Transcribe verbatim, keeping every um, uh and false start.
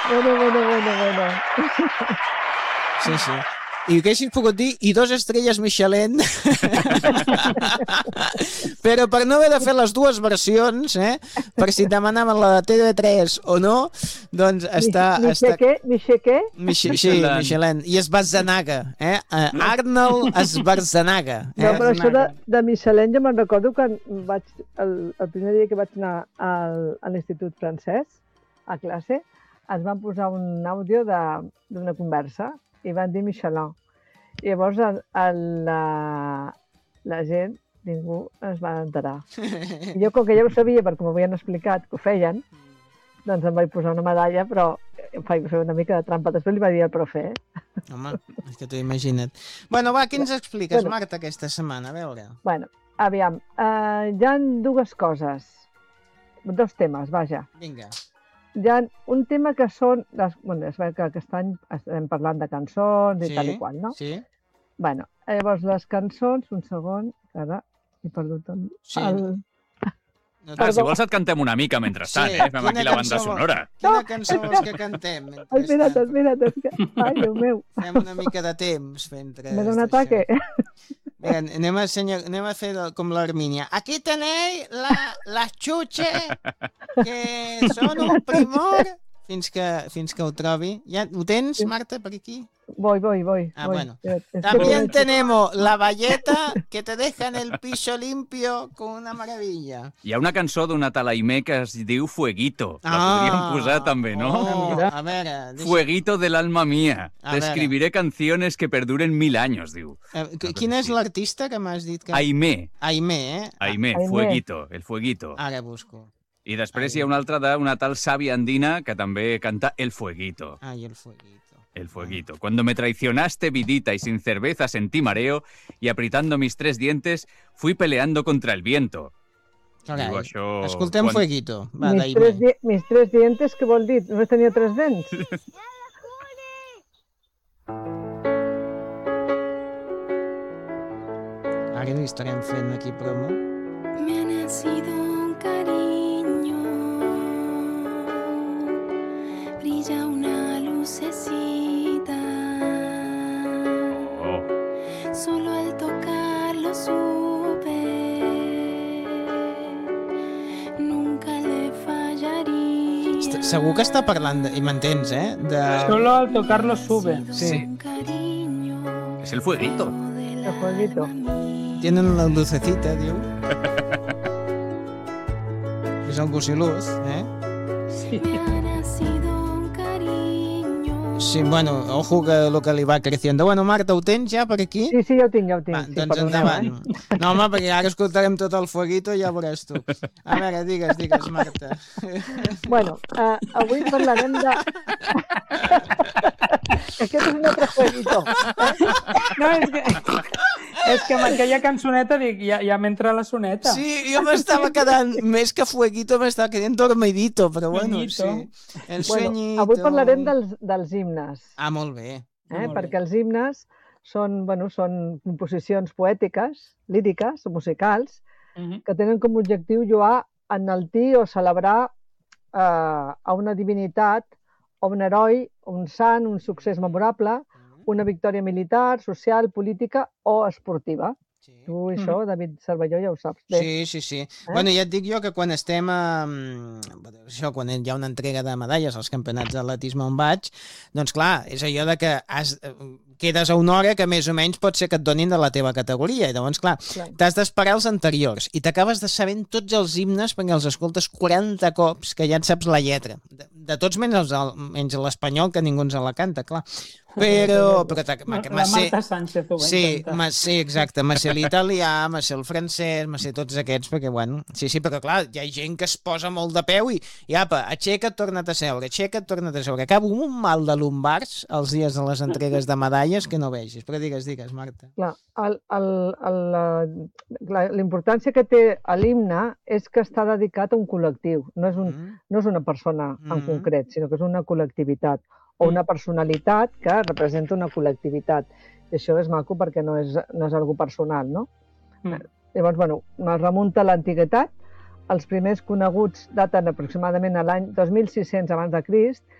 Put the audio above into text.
Bueno, bueno, bueno, bueno. Sí, sí. I haguessis pogut dir i dos estrelles Michelin. Però per no haver de fer les dues versions, eh, per si et demanaven la de T V tres o no, doncs està... Mixe què? Mixe què? Mich sí, Michelin. I Schwarzenegger, eh? Uh, Arnold Schwarzenegger. Eh? No, però això de, de Michelin jo me'n recordo que vaig, el, el primer dia que vaig anar al, a l'Institut Francès, a classe, ens van posar un àudio d'una conversa i van dir Michelin. I llavors el, el, la, la gent, ningú es va enterar. I jo, com que ja ho sabia, perquè m'ho havien explicat que ho feien, doncs em vaig posar una medalla, però em vaig fer una mica de trampa. Després li va dir al profe, eh? Home, és que t'ho imagina't. Bueno, va, què ens expliques, bueno, Marta, aquesta setmana? A veure. Bueno, aviam, uh, hi ha dues coses, dos temes, vaja. Vinga. Hi ha un tema que són, les, bueno, es veu que aquest any estem parlant de cançons i sí, tal i qual, no? Sí. Bueno, llavors les cançons, un segon, que ara he perdut el... Sí. el... No, ah, si vols et cantem una mica mentrestant, sí. eh? Fem Quina aquí la banda sonora. Quina no, cançó vols que cantem? Espera't, espera't, espera't. Ai, Déu meu. Fem una mica de temps. Me dona un ataque. Vinga, anem a, senyor, anem a fer com l'Armínia. Aquí tenéis la, les xuches, que són un primor. Fins que, fins que ho trobi. Ja, ho tens, Marta, per aquí? Voy, voy, voy. Ah, voy. bueno. Es También que... tenemos la valleta que te deja en el piso limpio con una maravilla. Hi ha una cançó d'una Talaimé que es diu Fueguito. La ah, podríem posar també, no? Oh, a veure... Deixa... Fueguito del alma mía. A Te escribiré canciones que perduren mil años, diu. Eh, quin és l'artista que m'has dit? Que... Aimé. Aimé, eh? Aimé, Aimé. Fueguito, el Fueguito. Ara busco. I després Ay. hi ha una altra d'una tal Sabia Andina que també canta El Fueguito. Ay, el Fueguito. El Fueguito. Cuando me traicionaste, vidita, y sin cerveza sentí mareo, y apretando mis tres dientes, fui peleando contra el viento. Carai, Diu això... escoltem quan... Fueguito. Va, mis, tres di mis tres dientes, què vol dir? No tenia tres dents? Ara li estarem fent aquí promo. Me ha nacido un cariño, brilla una lucecita, oh. Solo al tocarlo supe, nunca le fallaría. Est segur que està parlant, de... i m'entens, eh? De... Solo al tocarlo sube. Sí. Es el Fueguito. El Fueguito. Tienen una lucecita, diu. És el Gusiluz, eh? Sí. Sí, bueno, ojo que lo que li va creciendo. Bueno, Marta, ho tens ja per aquí? Sí, sí, ja ho tinc, ja ho tinc. Va, sí, doncs endavant. Eh? No, home, perquè ara escoltarem tot el Fueguito i ja veuràs tu. A veure, digues, digues, Marta. Bueno, uh, avui parlarem de... Aquest és un altre Fueguito. No, és que... És que amb aquella cançoneta dic, ja, ja m'entra la soneta. Sí, jo m'estava quedant, més que Fueguito, m'estava quedant dormidito, però bueno, Fueguito. sí. El Bueno, sueñito... avui parlarem dels, dels himnes. Ah, molt bé. Eh? Molt Perquè bé. els himnes són, bueno, són composicions poètiques, líriques o musicals, Uh-huh. que tenen com a objectiu lloar, enaltir o celebrar eh, a una divinitat o un heroi, un sant, un succés memorable, una victòria militar, social, política o esportiva. Sí. Tu això, David Cervelló, ja ho saps bé. Sí, sí, sí. Eh? Bueno, ja et dic jo que quan estem a... Això, quan hi ha una entrega de medalles als campionats d'atletisme on vaig, doncs clar, és allò de que has, quedes a una hora que més o menys pot ser que et donin de la teva categoria, i llavors, clar, Clar. t'has d'esperar els anteriors i t'acabes de sabent tots els himnes perquè els escoltes quaranta cops que ja et saps la lletra. De, de tots menys, el, menys l'espanyol, que ningú ens la canta, clar. Però... però la Marta Sánchez ho va sí, intentar. sí, exacte. Me sé l'italià, me sé el francès, me sé tots aquests, perquè, bueno... Sí, sí, però clar, hi ha gent que es posa molt de peu i, i apa, aixeca't, torna't a seure, aixeca't, torna't a seure. Acabo amb un mal de lumbars els dies de les entregues de medalles que no vegis. Però digues, digues, Marta. Clar, el, el, el, la, la importància que té l'himne és que està dedicat a un col·lectiu. No és, un, Mm. no és una persona en Mm. concret, sinó que és una col·lectivitat o una personalitat que representa una col·lectivitat. I això és maco perquè no és, no és algo personal, no? Mm. Llavors, bueno, es remunta a l'antiguitat. Els primers coneguts daten aproximadament a l'any dos mil sis-cents abans de Crist